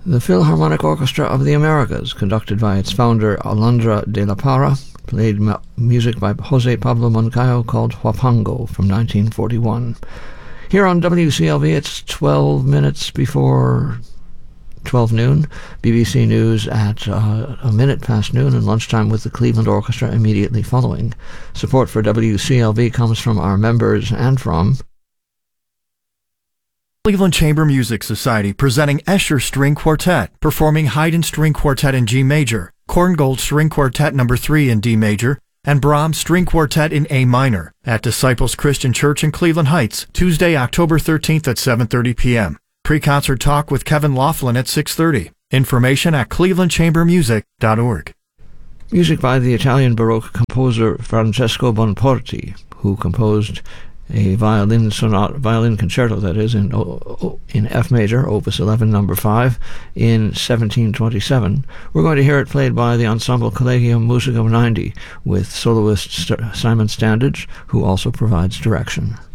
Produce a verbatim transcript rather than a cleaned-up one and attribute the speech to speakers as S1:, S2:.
S1: The Philharmonic Orchestra of the Americas, conducted by its founder Alondra de la Parra, played mu- music by Jose Pablo Moncayo called Huapango from nineteen forty-one. Here on W C L V, it's twelve minutes before twelve noon, B B C News at uh, a minute past noon, and lunchtime with the Cleveland Orchestra immediately following. Support for W C L V comes from our members and from
S2: Cleveland Chamber Music Society, presenting Escher String Quartet, performing Haydn String Quartet in G major, Korngold String Quartet number three in D major, and Brahms String Quartet in A minor at Disciples Christian Church in Cleveland Heights, Tuesday, October thirteenth at seven thirty p.m. Pre-concert talk with Kevin Laughlin at six thirty. Information at cleveland chamber music dot org.
S1: Music by the Italian Baroque composer Francesco Bonporti, who composed a violin sonata, violin concerto, that is, in in F major, Opus eleven, number five, in seventeen twenty-seven. We're going to hear it played by the Ensemble Collegium Musico ninety, with soloist St- Simon Standage, who also provides direction.